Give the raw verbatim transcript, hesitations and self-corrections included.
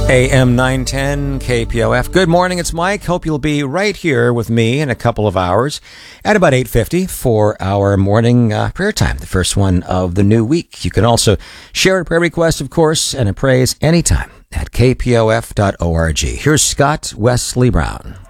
A M nine ten K P O F. Good morning, it's Mike. Hope you'll be right here with me in a couple of hours at about eight fifty for our morning uh, prayer time, the first one of the new week. You can also share a prayer request, of course, and a praise anytime at k p o f dot org. Here's Scott Wesley Brown.